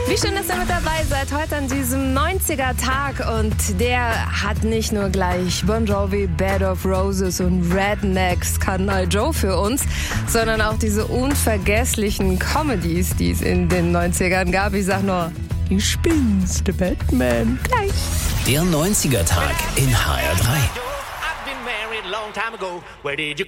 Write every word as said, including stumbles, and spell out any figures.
Wie schön, dass ihr mit dabei seid, heute an diesem neunziger-Tag. Und der hat nicht nur gleich Bon Jovi, Bed of Roses und Rednecks, Kanal Joe für uns, sondern auch diese unvergesslichen Comedies, die es in den neunzigern gab. Ich sag nur, ich bin's, der Batman. Gleich. Der neunziger-Tag in H R drei. I've been married a long time ago. Where did you